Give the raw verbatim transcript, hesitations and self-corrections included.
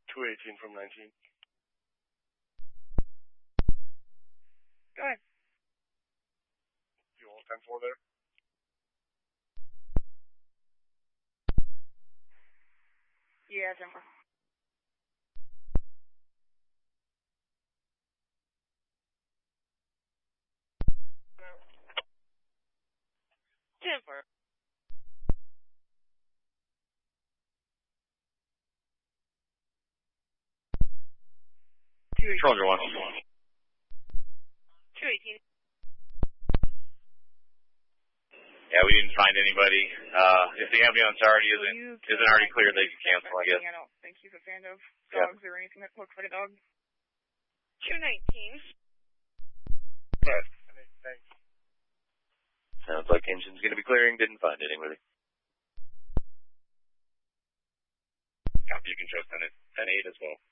two eighteen from nineteen. Go ahead. You all ten four there? Yeah, ten four. ten four. Soldier one. two eighteen. Yeah, we didn't find anybody. Uh, if the ambulance already isn't, isn't already cleared, they can cancel, I guess. I don't think he's a fan of Yeah. dogs or anything that looks like a dog. two nineteen. Yes. Thanks. Sounds like engine's going to be clearing. Didn't find anybody. Copy, you can show ten eight as well.